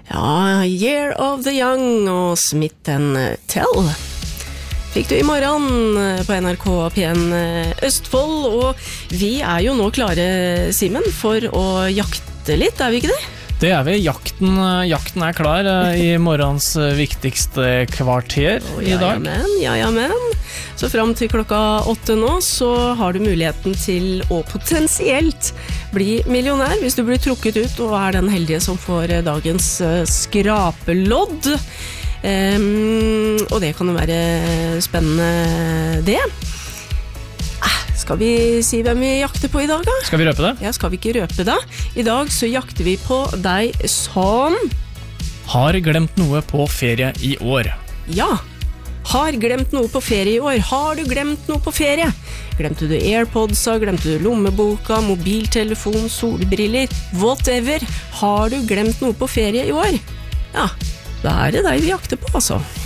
Ja, Year of the Young og Smith & Tell fikk du I morgen på NRK P1 Østfold, og vi jo nå klare, Simen, for å jakte litt, vi ikke det? Det vi, jakten klar I morgens viktigste kvarter I dag. Ja, men. Så frem til klokka 8 nå, så har du muligheten til å potensielt bli millionær, hvis du blir trukket ut og den heldige som får dagens skrapelodd. Og det kan jo være spennende det. Skal vi si hvem vi jakter på I dag da? Skal vi røpe det? Ja, skal vi ikke røpe det? I dag så jakter vi på deg som har glemt noe på ferie I år. Ja, har glemt noe på ferie I år. Har du glemt noe på ferie? Glemte du AirPodsa, glemte du lommeboka, mobiltelefon, solbriller, whatever. Har du glemt noe på ferie I år? Ja, da det deg vi jakter på altså.